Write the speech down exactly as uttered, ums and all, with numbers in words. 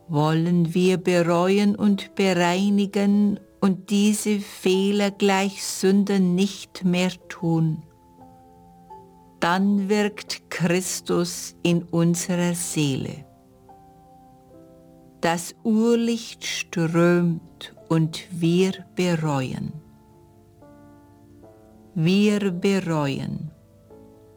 wollen wir bereuen und bereinigen und diese Fehler gleich Sünden nicht mehr tun. Dann wirkt Christus in unserer Seele. Das Urlicht strömt und wir bereuen. Wir bereuen.